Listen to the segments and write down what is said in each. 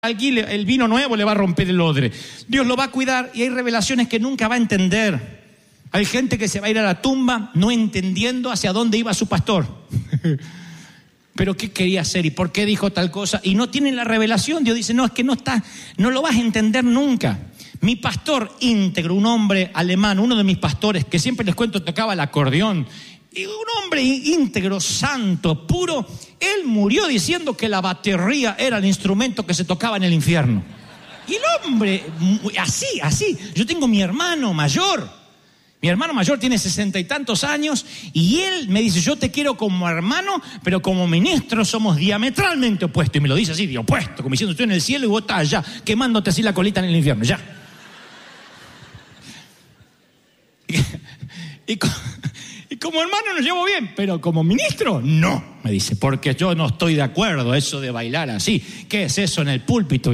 alquile el vino nuevo, le va a romper el odre. Dios lo va a cuidar y hay revelaciones que nunca va a entender. Hay gente que se va a ir a la tumba no entendiendo hacia dónde iba su pastor. Pero qué quería hacer y por qué dijo tal cosa. Y no tienen la revelación. Dios dice, no, es que no lo vas a entender nunca. Mi pastor íntegro, un hombre alemán, uno de mis pastores, que siempre les cuento tocaba el acordeón, y un hombre íntegro, santo, puro, él murió diciendo que la batería era el instrumento que se tocaba en el infierno. Y el hombre, así. Yo tengo mi hermano mayor tiene 60 y tantos años, y él me dice, yo te quiero como hermano, pero como ministro somos diametralmente opuestos. Y me lo dice así, de opuesto, como diciendo, estoy en el cielo y vos estás allá, quemándote así la colita en el infierno, ya. Y como hermano nos llevo bien, pero como ministro, no, me dice, porque yo no estoy de acuerdo eso de bailar así. ¿Qué es eso en el púlpito?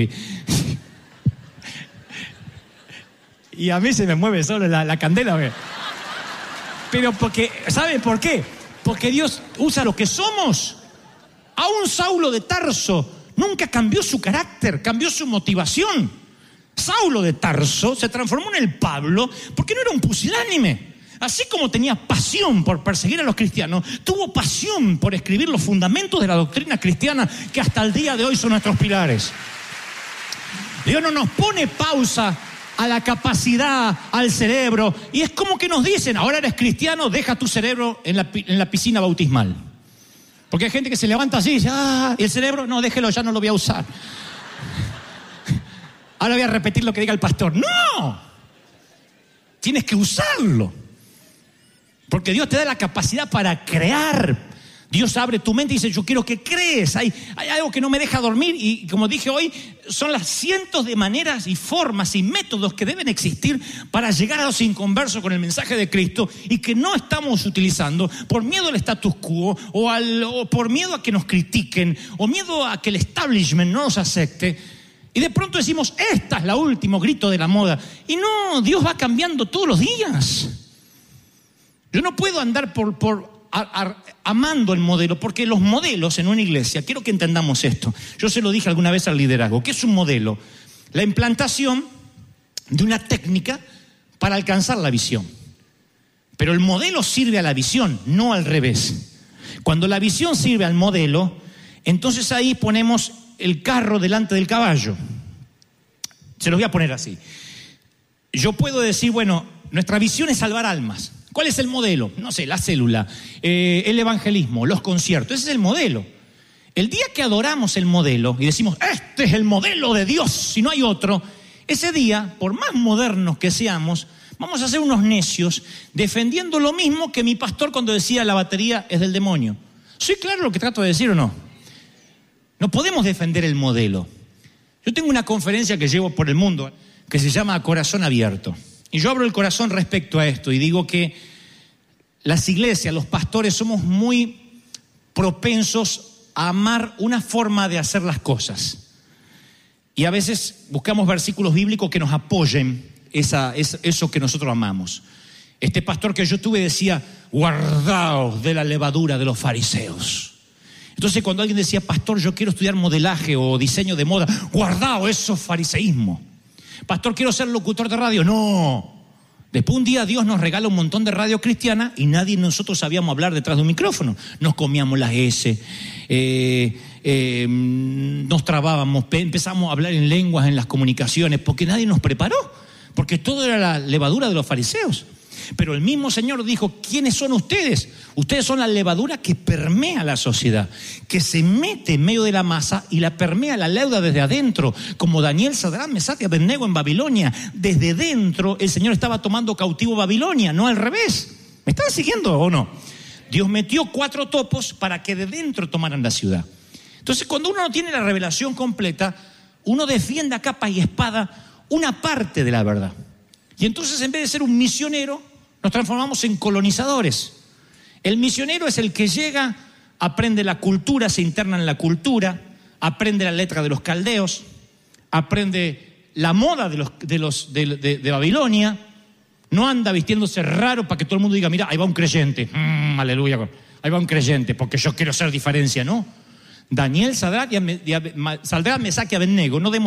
Y a mí se me mueve solo la candela. Pero porque, ¿saben por qué? Porque Dios usa lo que somos. Aún Saulo de Tarso nunca cambió su carácter, cambió su motivación. Saulo de Tarso se transformó en el Pablo porque no era un pusilánime. Así como tenía pasión por perseguir a los cristianos, tuvo pasión por escribir los fundamentos de la doctrina cristiana que hasta el día de hoy son nuestros pilares. Dios no nos pone pausa a la capacidad, al cerebro, y es como que nos dicen, ahora eres cristiano, deja tu cerebro en la piscina bautismal. Porque hay gente que se levanta así y dice, y el cerebro, no, déjelo, ya no lo voy a usar. Ahora voy a repetir lo que diga el pastor. ¡No! Tienes que usarlo. Porque Dios te da la capacidad para crear. Dios abre tu mente y dice, yo quiero que crees. Hay algo que no me deja dormir. Y como dije hoy, son las cientos de maneras y formas y métodos que deben existir para llegar a los inconversos con el mensaje de Cristo y que no estamos utilizando por miedo al status quo o por miedo a que nos critiquen o miedo a que el establishment no nos acepte. Y de pronto decimos, esta es la último grito de la moda. Y no, Dios va cambiando todos los días. Yo no puedo andar amando el modelo, porque los modelos en una iglesia, quiero que entendamos esto. Yo se lo dije alguna vez al liderazgo. ¿Qué es un modelo? La implantación de una técnica para alcanzar la visión. Pero el modelo sirve a la visión, no al revés. Cuando la visión sirve al modelo, entonces ahí ponemos el carro delante del caballo. Se los voy a poner así. Yo puedo decir, bueno, nuestra visión es salvar almas. ¿Cuál es el modelo? No sé, la célula, el evangelismo, los conciertos. Ese es el modelo. El día que adoramos el modelo y decimos, este es el modelo de Dios, si no hay otro, ese día, por más modernos que seamos, vamos a ser unos necios defendiendo lo mismo que mi pastor cuando decía la batería es del demonio. ¿Soy claro lo que trato de decir o no? No podemos defender el modelo. Yo tengo una conferencia que llevo por el mundo que se llama Corazón Abierto. Y yo abro el corazón respecto a esto y digo que las iglesias, los pastores, somos muy propensos a amar una forma de hacer las cosas. Y a veces buscamos versículos bíblicos que nos apoyen eso que nosotros amamos. Este pastor que yo tuve decía, guardaos de la levadura de los fariseos. Entonces cuando alguien decía, pastor, yo quiero estudiar modelaje o diseño de moda, guardaos, eso es fariseísmo. Pastor, quiero ser locutor de radio. No. Después un día Dios nos regala un montón de radio cristiana y nadie de nosotros sabíamos hablar detrás de un micrófono. Nos comíamos las S, nos trabábamos, empezamos a hablar en lenguas en las comunicaciones porque nadie nos preparó, porque todo era la levadura de los fariseos. Pero el mismo Señor dijo, ¿quiénes son ustedes? Ustedes son la levadura que permea la sociedad, que se mete en medio de la masa y la permea, la leuda desde adentro, como Daniel, Sadrach, Mesach y Abednego en Babilonia. Desde dentro el Señor estaba tomando cautivo Babilonia, no al revés. ¿Me están siguiendo o no? Dios metió 4 topos para que de dentro tomaran la ciudad. Entonces cuando uno no tiene la revelación completa, uno defiende a capa y espada una parte de la verdad. Y entonces en vez de ser un misionero, nos transformamos en colonizadores. El misionero es el que llega, aprende la cultura, se interna en la cultura, aprende la letra de los caldeos, aprende la moda de Babilonia, no anda vistiéndose raro para que todo el mundo diga, mira, ahí va un creyente, aleluya, ahí va un creyente, porque yo quiero ser diferencia, ¿no? Daniel, Sadrach, Mesac y Abednego, no demos